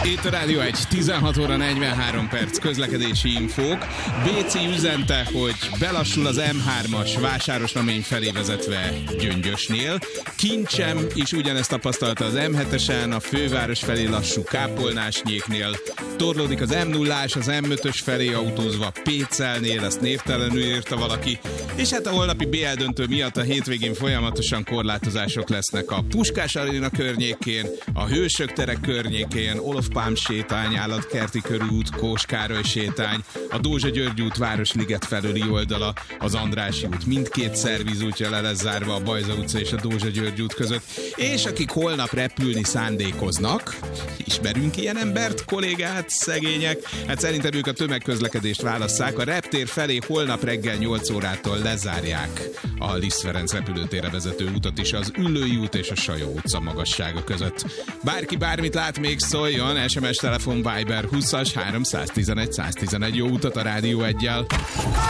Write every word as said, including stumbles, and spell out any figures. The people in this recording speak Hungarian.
Itt a Rádió egy, tizenhat óra negyvenhárom perc, közlekedési infók. bé cé üzente, hogy belassul az em hármas Vásárosnamény felé vezetve Gyöngyösnél. Kincsem is ugyanezt tapasztalta az em hetesen, a főváros felé lassú Kápolnásnyéknél. Torlódik az em nullás, az em ötös felé autózva Pécelnél, ezt névtelenül írta valaki. És hát a holnapi bé el döntő miatt a hétvégén folyamatosan korlátozások lesznek a Puskás Aréna környékén, a Hősök tere környékén, Olof Pálm sétány, Állatkerti körút, Kós Károly sétány, a Dózsa György út Városliget felőli oldala, az Andrássy út mindkét szervizútja le lesz zárva a Bajza utca és a Dózsa György út között. És akik holnap repülni szándékoznak, ismerünk ilyen embert, kollégát, szegények, hát szerintem ők a tömegközlekedést válasszák. A reptér felé holnap reggel nyolc órától lezárják a Liszt Ferenc repülőtérre vezető utat is az Üllői út és a Sajó utca magassága között. Bárki bármit lát, még szóljon, es em es, telefon, Viber húszas háromszáztizenegy száztizenegy. Jó utat a Rádió egyel!